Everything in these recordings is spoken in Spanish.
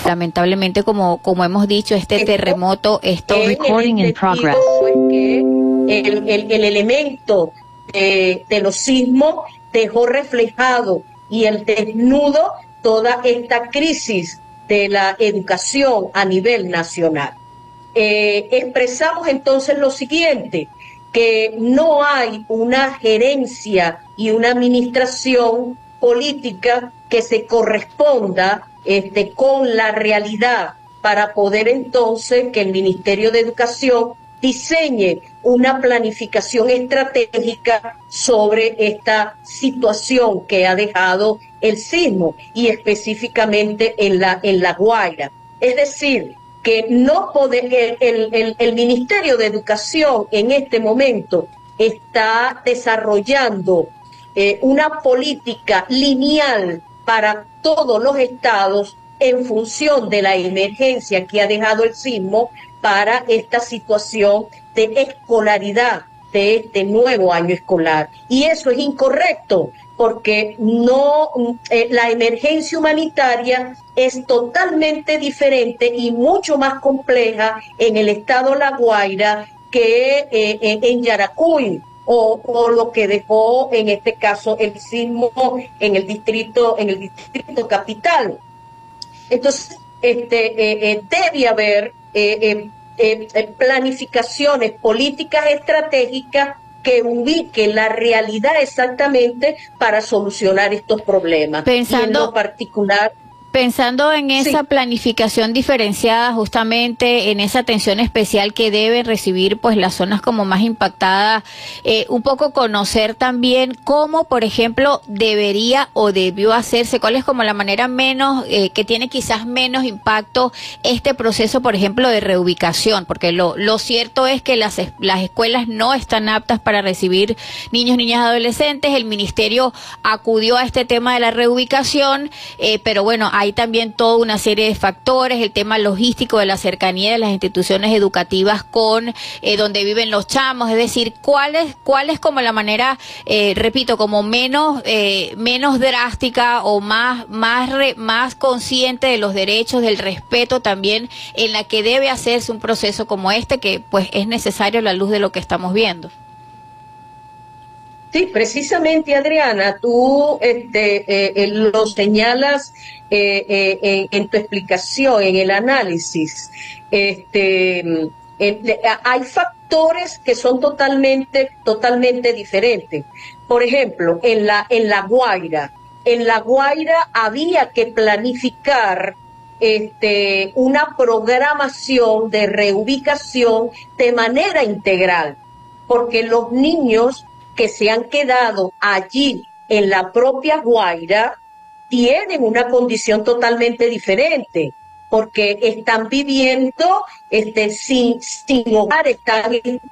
lamentablemente, como hemos dicho, este terremoto, esto recording in progress. Que el elemento de los sismos dejó reflejado y el desnudo toda esta crisis de la educación a nivel nacional. Expresamos entonces lo siguiente, que no hay una gerencia y una administración política que se corresponda con la realidad para poder entonces que el Ministerio de Educación diseñe una planificación estratégica sobre esta situación que ha dejado el sismo y específicamente en la Guaira. Es decir, que no el Ministerio de Educación en este momento está desarrollando una política lineal para todos los estados en función de la emergencia que ha dejado el sismo para esta situación de escolaridad de este nuevo año escolar. Y eso es incorrecto, porque la emergencia humanitaria es totalmente diferente y mucho más compleja en el estado La Guaira que en Yaracuy, o lo que dejó en este caso el sismo en el distrito capital. Entonces, debe haber planificaciones políticas estratégicas que ubiquen la realidad exactamente para solucionar estos problemas. Y en lo particular, pensando en esa planificación diferenciada, justamente en esa atención especial que deben recibir pues las zonas como más impactadas, un poco conocer también cómo, por ejemplo, debería o debió hacerse, cuál es como la manera menos, que tiene quizás menos impacto este proceso, por ejemplo, de reubicación, porque lo cierto es que las escuelas no están aptas para recibir niños, niñas, adolescentes. El ministerio acudió a este tema de la reubicación, pero bueno, hay también toda una serie de factores, el tema logístico de la cercanía de las instituciones educativas con donde viven los chamos, es decir, cuál es como la manera, repito, como menos drástica o más consciente de los derechos, del respeto también, en la que debe hacerse un proceso como este, que pues es necesario a la luz de lo que estamos viendo. Sí, precisamente, Adriana, tú lo señalas en tu explicación, en el análisis. Hay factores que son totalmente diferentes. Por ejemplo, en la Guaira había que planificar una programación de reubicación de manera integral, porque los niños que se han quedado allí en la propia Guaira tienen una condición totalmente diferente, porque están viviendo sin hogar, están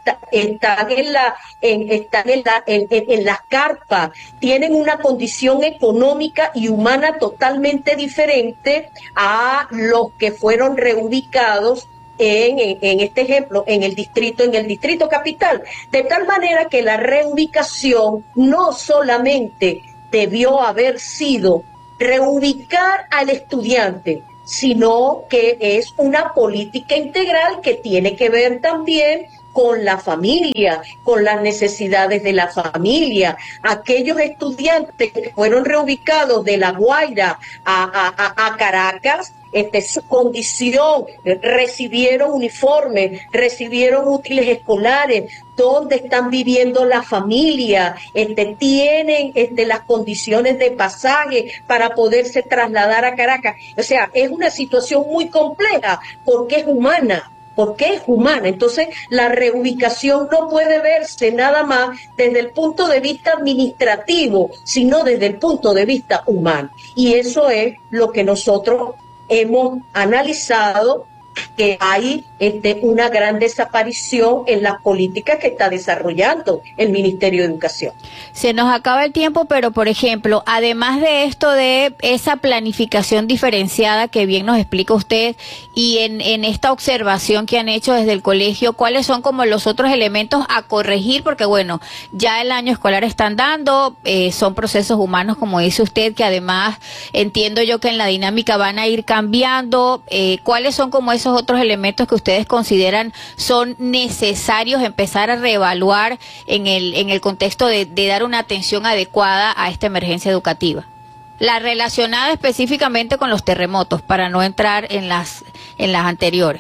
en las carpas, tienen una condición económica y humana totalmente diferente a los que fueron reubicados en este ejemplo, en el distrito capital, de tal manera que la reubicación no solamente debió haber sido reubicar al estudiante, sino que es una política integral que tiene que ver también con la familia, con las necesidades de la familia. Aquellos estudiantes que fueron reubicados de La Guaira a Caracas, su condición, recibieron uniformes, recibieron útiles escolares, dónde están viviendo la familia, tienen las condiciones de pasaje para poderse trasladar a Caracas. O sea, es una situación muy compleja porque es humana. Porque es humana. Entonces, la reubicación no puede verse nada más desde el punto de vista administrativo, sino desde el punto de vista humano. Y eso es lo que nosotros hemos analizado que hay una gran desaparición en las políticas que está desarrollando el Ministerio de Educación. Se nos acaba el tiempo, pero por ejemplo, además de esto de esa planificación diferenciada que bien nos explica usted y en esta observación que han hecho desde el colegio, ¿cuáles son como los otros elementos a corregir? Porque bueno, ya el año escolar está andando, son procesos humanos, como dice usted, que además entiendo yo que en la dinámica van a ir cambiando. ¿Cuáles son como esos otros elementos que ustedes consideran son necesarios empezar a reevaluar en el contexto de dar una atención adecuada a esta emergencia educativa? La relacionada específicamente con los terremotos, para no entrar en las anteriores.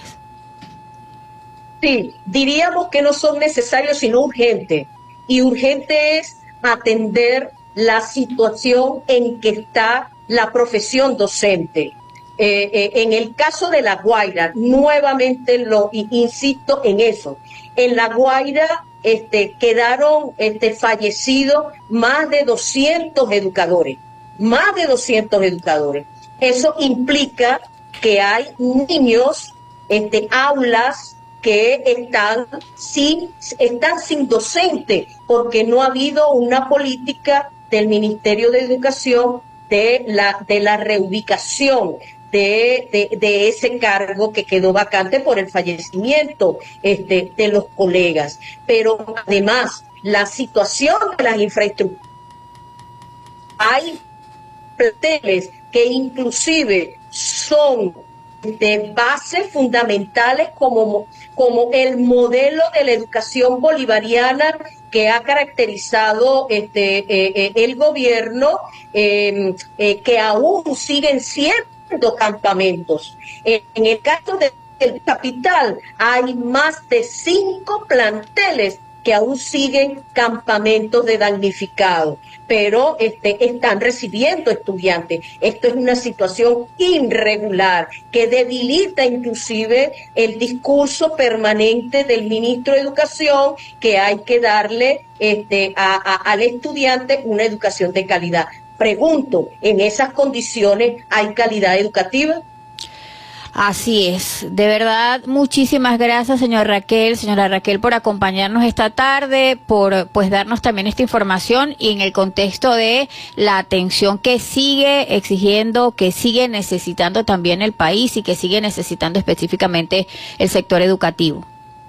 Sí, diríamos que no son necesarios sino urgentes, y urgente es atender la situación en que está la profesión docente. En el caso de La Guaira, nuevamente insisto en eso. En La Guaira quedaron fallecidos más de 200 educadores. Eso implica que hay niños, aulas que están sin docente, porque no ha habido una política del Ministerio de Educación de la reubicación de ese cargo que quedó vacante por el fallecimiento de los colegas. Pero además, la situación de las infraestructuras, hay planteles que inclusive son de bases fundamentales como el modelo de la educación bolivariana que ha caracterizado el gobierno, que aún siguen siendo campamentos. En el caso del Capital hay más de 5 planteles que aún siguen campamentos de damnificados, pero están recibiendo estudiantes. Esto es una situación irregular que debilita inclusive el discurso permanente del ministro de Educación, que hay que darle al estudiante una educación de calidad. Pregunto, ¿en esas condiciones hay calidad educativa? Así es, de verdad, muchísimas gracias, señora Raquel, por acompañarnos esta tarde, por pues darnos también esta información y en el contexto de la atención que sigue exigiendo, que sigue necesitando también el país y que sigue necesitando específicamente el sector educativo.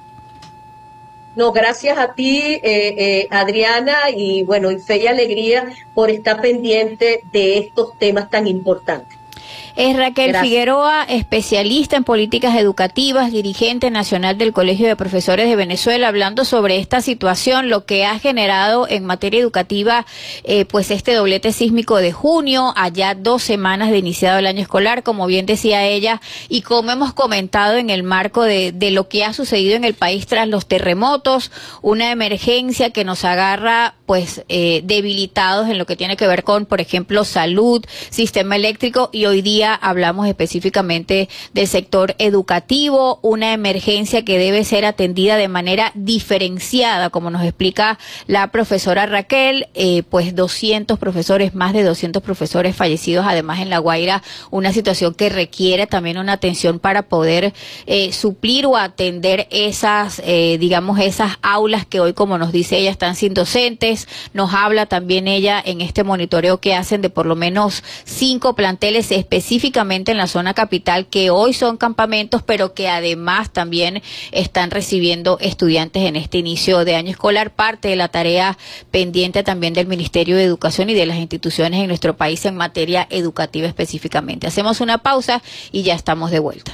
No, gracias a ti, Adriana, y bueno, y fe y alegría por estar pendiente de estos temas tan importantes. Es Raquel Gracias. Figueroa, especialista en políticas educativas, dirigente nacional del Colegio de Profesores de Venezuela, hablando sobre esta situación, lo que ha generado en materia educativa, pues este doblete sísmico de junio, allá 2 semanas de iniciado el año escolar, como bien decía ella, y como hemos comentado en el marco de lo que ha sucedido en el país tras los terremotos, una emergencia que nos agarra pues debilitados en lo que tiene que ver con, por ejemplo, salud, sistema eléctrico, y hoy día hablamos específicamente del sector educativo, una emergencia que debe ser atendida de manera diferenciada, como nos explica la profesora Raquel, pues 200 profesores, más de 200 profesores fallecidos, además en La Guaira, una situación que requiere también una atención para poder suplir o atender esas, digamos, esas aulas que hoy, como nos dice ella, están sin docentes. Nos habla también ella en este monitoreo que hacen de por lo menos 5 planteles específicamente en la zona capital que hoy son campamentos, pero que además también están recibiendo estudiantes en este inicio de año escolar, parte de la tarea pendiente también del Ministerio de Educación y de las instituciones en nuestro país en materia educativa específicamente. Hacemos una pausa y ya estamos de vuelta.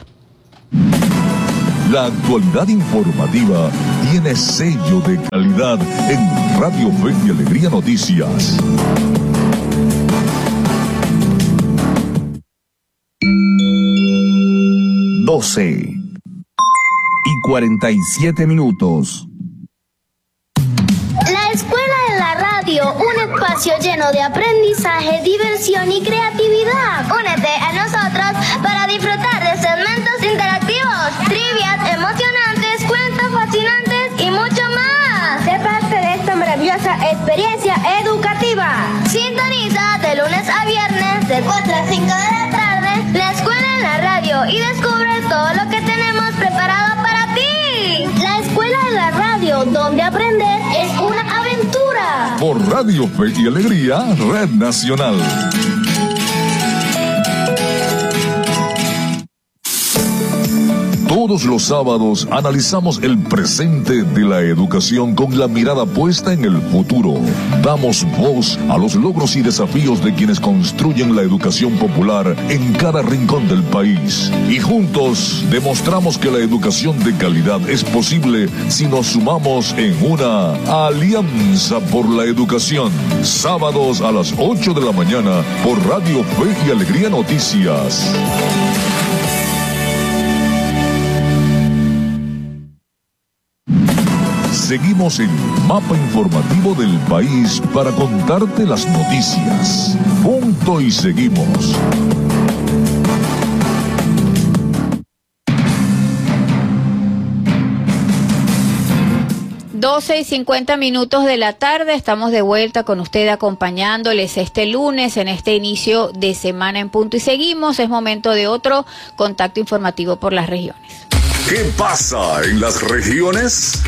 La actualidad informativa tiene sello de calidad en Radio Fe y Alegría Noticias. y 47 minutos. La Escuela de la Radio, un espacio lleno de aprendizaje, diversión y creatividad. Únete a nosotros para disfrutar de segmentos interactivos, trivias emocionantes, cuentos fascinantes y mucho más. Sé parte de esta maravillosa experiencia educativa. Sintoniza de lunes a viernes de 4 a 5 de la tarde la Escuela en la Radio y descubre todo lo que tenemos Radio Fe y Alegría, Red Nacional. Todos los sábados analizamos el presente de la educación con la mirada puesta en el futuro. Damos voz a los logros y desafíos de quienes construyen la educación popular en cada rincón del país. Y juntos demostramos que la educación de calidad es posible si nos sumamos en una alianza por la educación. Sábados a las 8 de la mañana por Radio Fe y Alegría Noticias. Seguimos el mapa informativo del país para contarte las noticias. Punto y seguimos. 12:50 de la tarde, estamos de vuelta con usted acompañándoles este lunes en este inicio de semana en Punto y seguimos. Es momento de otro contacto informativo por las regiones. ¿Qué pasa en las regiones?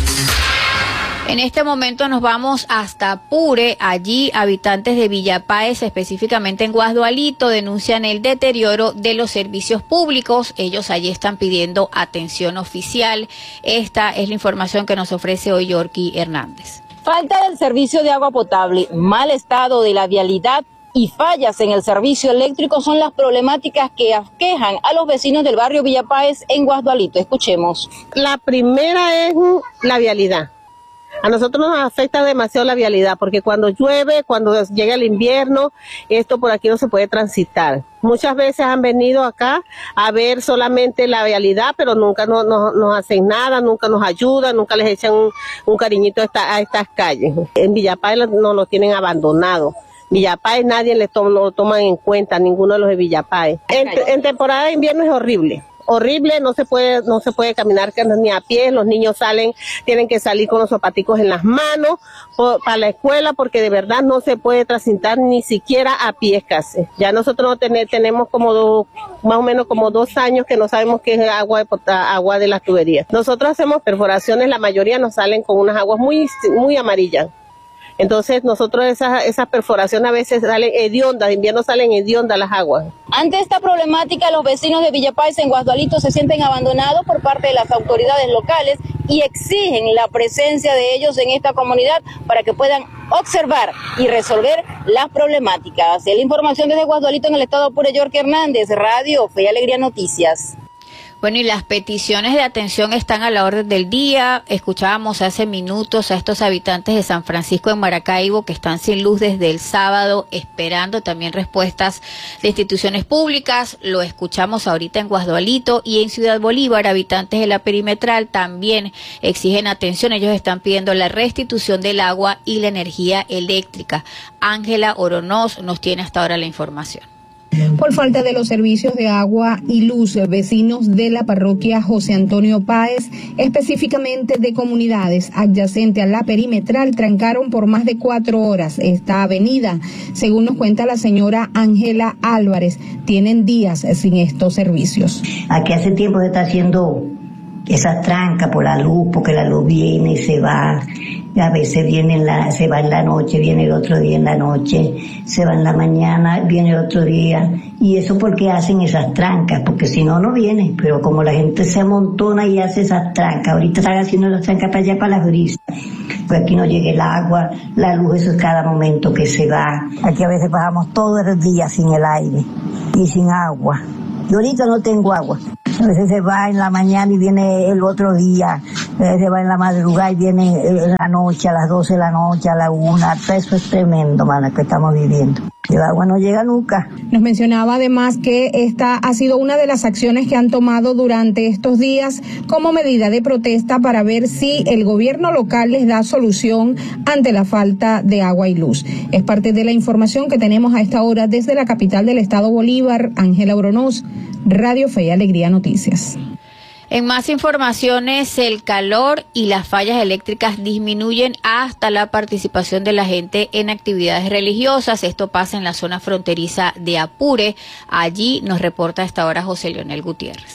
En este momento nos vamos hasta Apure. Allí habitantes de Villa Páez, específicamente en Guasdualito, denuncian el deterioro de los servicios públicos. Ellos allí están pidiendo atención oficial. Esta es la información que nos ofrece hoy Yorky Hernández. Falta del servicio de agua potable, mal estado de la vialidad y fallas en el servicio eléctrico son las problemáticas que aquejan a los vecinos del barrio Villa Páez en Guasdualito. Escuchemos. La primera es la vialidad. A nosotros nos afecta demasiado la vialidad porque cuando llueve, cuando llega el invierno, esto por aquí no se puede transitar. Muchas veces han venido acá a ver solamente la vialidad, pero nunca nos hacen nada, nunca nos ayudan, nunca les echan un cariñito a estas calles. En Villa Páez no lo tienen abandonado. Villa Páez nadie lo toma en cuenta, ninguno de los de Villa Páez. En temporada de invierno es horrible. Horrible, no se puede caminar ni a pie, los niños tienen que salir con los zapaticos en las manos para la escuela porque de verdad no se puede transitar ni siquiera a pies casi. Ya nosotros tenemos más o menos como 2 años que no sabemos qué es agua de las tuberías. Nosotros hacemos perforaciones, la mayoría nos salen con unas aguas muy amarillas. Entonces nosotros esas perforaciones a veces salen hediondas, de invierno salen hediondas las aguas. Ante esta problemática, los vecinos de Villa Páez en Guasdualito se sienten abandonados por parte de las autoridades locales y exigen la presencia de ellos en esta comunidad para que puedan observar y resolver las problemáticas. La información desde Guasdualito en el estado Apure, Yorky Hernández, Radio Fe y Alegría Noticias. Bueno, y las peticiones de atención están a la orden del día. Escuchábamos hace minutos a estos habitantes de San Francisco en Maracaibo que están sin luz desde el sábado, esperando también respuestas de instituciones públicas. Lo escuchamos ahorita en Guasdualito y en Ciudad Bolívar. Habitantes de la perimetral también exigen atención. Ellos están pidiendo la restitución del agua y la energía eléctrica. Ángela Oronoz nos tiene hasta ahora la información. Por falta de los servicios de agua y luz, vecinos de la parroquia José Antonio Páez, específicamente de comunidades adyacentes a la perimetral, trancaron por más de 4 horas esta avenida. Según nos cuenta la señora Ángela Álvarez, tienen días sin estos servicios. Aquí hace tiempo se está haciendo esas trancas por la luz, porque la luz viene y se va. A veces se va en la noche, viene el otro día en la noche, se va en la mañana, viene el otro día. Y eso porque hacen esas trancas, porque si no, no viene. Pero como la gente se amontona y hace esas trancas, ahorita están haciendo las trancas para allá, para las brisas. Pues aquí no llega el agua, la luz, eso es cada momento que se va. Aquí a veces pasamos todo el día sin el aire y sin agua. Yo ahorita no tengo agua. A veces se va en la mañana y viene el otro día. A veces se va en la madrugada y viene en la noche, a las 12 de la noche, a la 1. Eso es tremendo, mana, que estamos viviendo. El agua no llega nunca. Nos mencionaba además que esta ha sido una de las acciones que han tomado durante estos días como medida de protesta para ver si el gobierno local les da solución ante la falta de agua y luz. Es parte de la información que tenemos a esta hora desde la capital del estado Bolívar. Ángela Oronoz, Radio Fe y Alegría Noticias. En más informaciones, el calor y las fallas eléctricas disminuyen hasta la participación de la gente en actividades religiosas. Esto pasa en la zona fronteriza de Apure. Allí nos reporta a esta hora José Leonel Gutiérrez.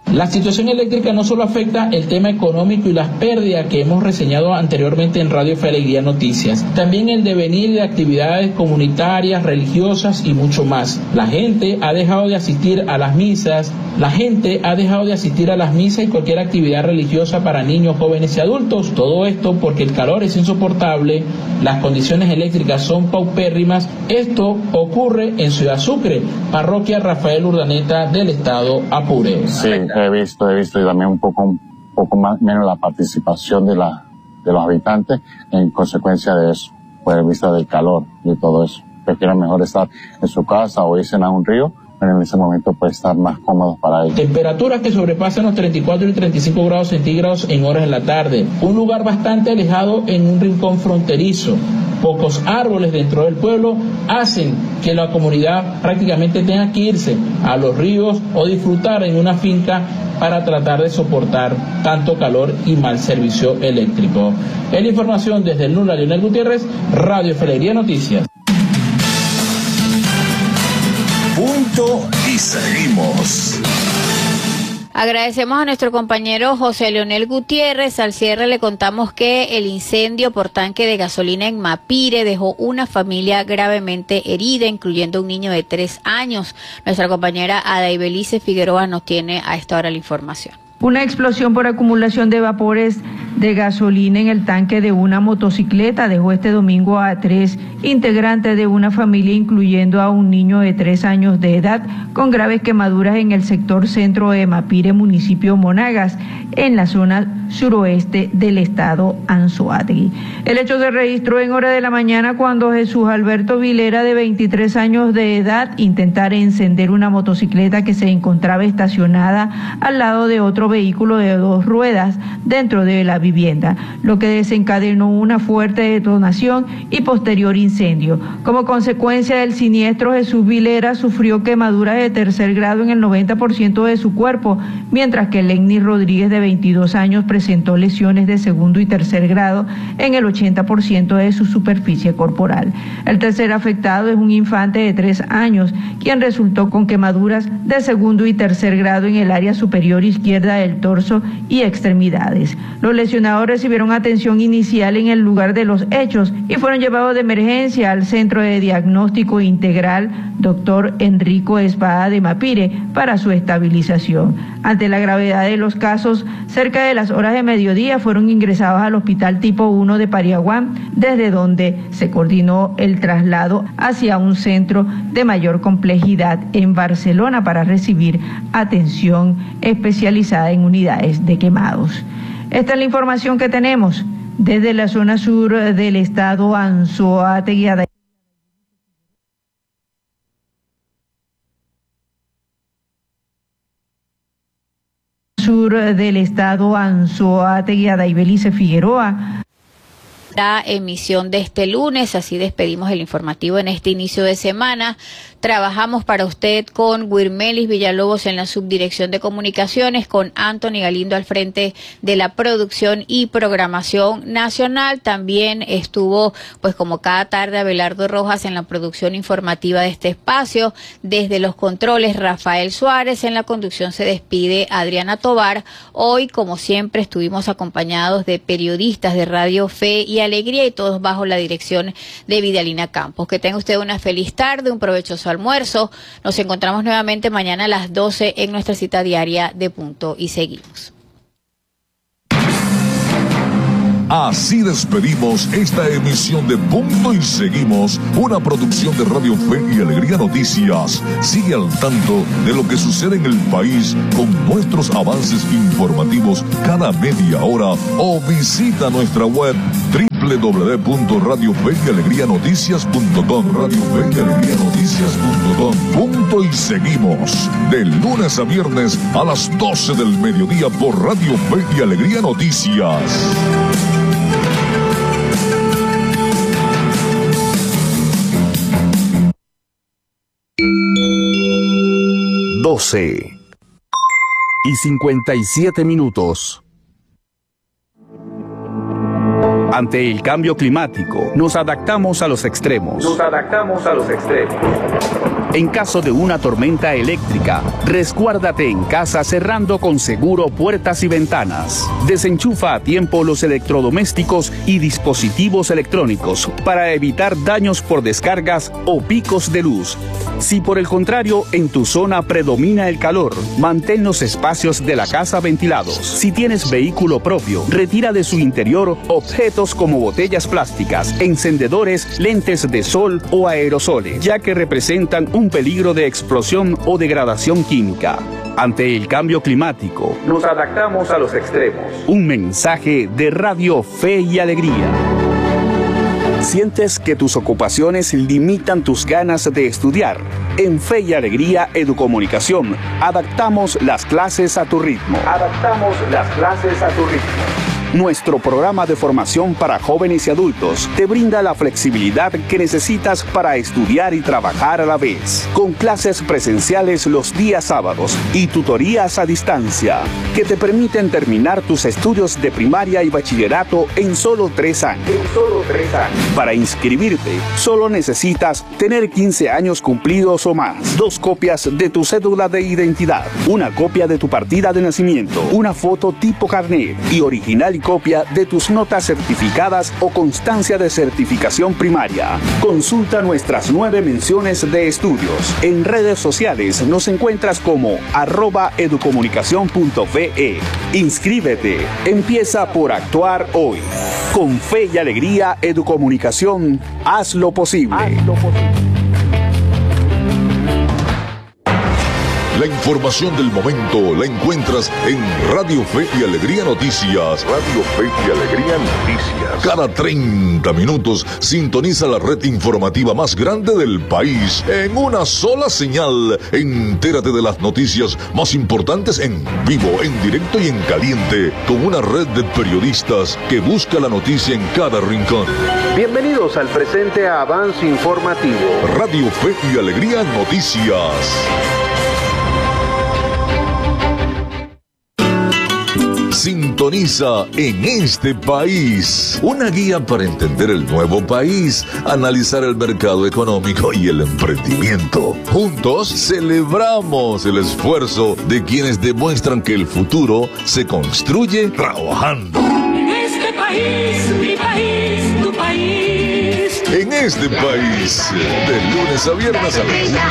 La situación eléctrica no solo afecta el tema económico y las pérdidas que hemos reseñado anteriormente en Radio Fe Alegría Noticias, también el devenir de actividades comunitarias, religiosas y mucho más. La gente ha dejado de asistir a las misas, y cualquier actividad religiosa para niños, jóvenes y adultos. Todo esto porque el calor es insoportable, las condiciones eléctricas son paupérrimas. Esto ocurre en Ciudad Sucre, parroquia Rafael Urdaneta del estado Apure. Sí, he visto y también un poco más, menos la participación de los habitantes en consecuencia de eso, por vista del calor y todo eso. Prefieren mejor estar en su casa o irse a un río, pero en ese momento puede estar más cómodos para ellos. Temperaturas que sobrepasan los 34 y 35 grados centígrados en horas de la tarde. Un lugar bastante alejado en un rincón fronterizo. Pocos árboles dentro del pueblo hacen que la comunidad prácticamente tenga que irse a los ríos o disfrutar en una finca para tratar de soportar tanto calor y mal servicio eléctrico. En información desde el Nula, Leonel Gutiérrez, Radio Fe Alegría Noticias. Punto y seguimos. Agradecemos a nuestro compañero José Leonel Gutiérrez. Al cierre le contamos que el incendio por tanque de gasolina en Mapire dejó una familia gravemente herida, incluyendo un niño de 3 años. Nuestra compañera Adaibelice Figueroa nos tiene a esta hora la información. Una explosión por acumulación de vapores de gasolina en el tanque de una motocicleta dejó este domingo a 3 integrantes de una familia, incluyendo a un niño de 3 años de edad, con graves quemaduras en el sector centro de Mapire, municipio Monagas, en la zona suroeste del estado Anzoátegui. El hecho se registró en hora de la mañana cuando Jesús Alberto Vilera, de 23 años de edad, intentara encender una motocicleta que se encontraba estacionada al lado de otro vehículo de 2 ruedas dentro de la vivienda, lo que desencadenó una fuerte detonación y posterior incendio. Como consecuencia del siniestro, Jesús Vilera sufrió quemaduras de 3er grado en el 90% de su cuerpo, mientras que Lenny Rodríguez, de 22 años, presentó lesiones de 2º y 3er grado en el 80% de su superficie corporal. El tercer afectado es un infante de 3 años, quien resultó con quemaduras de 2º y 3er grado en el área superior izquierda del torso y extremidades. Los lesionados recibieron atención inicial en el lugar de los hechos y fueron llevados de emergencia al Centro de Diagnóstico Integral Dr. Enrico Espada de Mapire para su estabilización. Ante la gravedad de los casos, cerca de las horas de mediodía fueron ingresados al Hospital Tipo 1 de Pariaguán, desde donde se coordinó el traslado hacia un centro de mayor complejidad en Barcelona para recibir atención especializada en unidades de quemados. Esta es la información que tenemos desde la zona sur del estado Anzoátegui. Sur del estado Anzoátegui, Adaibelice Figueroa. La emisión de este lunes, así despedimos el informativo en este inicio de semana. Trabajamos para usted con Wirmelis Villalobos en la subdirección de comunicaciones, con Anthony Galindo al frente de la producción y programación nacional. También estuvo, pues como cada tarde, Abelardo Rojas en la producción informativa de este espacio. Desde los controles, Rafael Suárez. En la conducción se despide Adriana Tobar. Hoy, como siempre, estuvimos acompañados de periodistas de Radio Fe y Alegría, y todos bajo la dirección de Vidalina Campos. Que tenga usted una feliz tarde, un provechoso almuerzo. Nos encontramos nuevamente mañana a las 12 en nuestra cita diaria de Punto y Seguimos. Así despedimos esta emisión de Punto y Seguimos, una producción de Radio Fe y Alegría Noticias. Sigue al tanto de lo que sucede en el país con nuestros avances informativos cada media hora o visita nuestra web www.radiofeyalegrianoticias.com. Punto y Seguimos, de lunes a viernes a las 12 del mediodía por Radio Fe y Alegría Noticias. y 57 minutos. Ante el cambio climático, nos adaptamos a los extremos. En caso de una tormenta eléctrica, resguárdate en casa cerrando con seguro puertas y ventanas. Desenchufa a tiempo los electrodomésticos y dispositivos electrónicos para evitar daños por descargas o picos de luz. Si por el contrario en tu zona predomina el calor, mantén los espacios de la casa ventilados. Si tienes vehículo propio, retira de su interior objetos como botellas plásticas, encendedores, lentes de sol o aerosoles, ya que representan un peligro de explosión o degradación química. Ante el cambio climático, nos adaptamos a los extremos. Un mensaje de Radio Fe y Alegría. ¿Sientes que tus ocupaciones limitan tus ganas de estudiar? En Fe y Alegría Educomunicación, adaptamos las clases a tu ritmo. Adaptamos las clases a tu ritmo. Nuestro programa de formación para jóvenes y adultos te brinda la flexibilidad que necesitas para estudiar y trabajar a la vez, con clases presenciales los días sábados y tutorías a distancia, que te permiten terminar tus estudios de primaria y bachillerato en solo 3 años. Para inscribirte, solo necesitas tener 15 años cumplidos o más, 2 copias de tu cédula de identidad, una copia de tu partida de nacimiento, una foto tipo carnet y original y copia de tus notas certificadas o constancia de certificación primaria. Consulta nuestras 9 menciones de estudios. En redes sociales nos encuentras como @educomunicacion.fe. Inscríbete. Empieza por actuar hoy. Con Fe y Alegría Educomunicación, haz lo posible. La información del momento la encuentras en Radio Fe y Alegría Noticias. Radio Fe y Alegría Noticias. Cada 30 minutos sintoniza la red informativa más grande del país en una sola señal. Entérate de las noticias más importantes en vivo, en directo y en caliente, con una red de periodistas que busca la noticia en cada rincón. Bienvenidos al presente avance informativo. Radio Fe y Alegría Noticias. Sintoniza En este País, una guía para entender el nuevo país, analizar el mercado económico y el emprendimiento. Juntos celebramos el esfuerzo de quienes demuestran que el futuro se construye trabajando. En este país, mi país, tu país. En este país, de lunes a viernes a las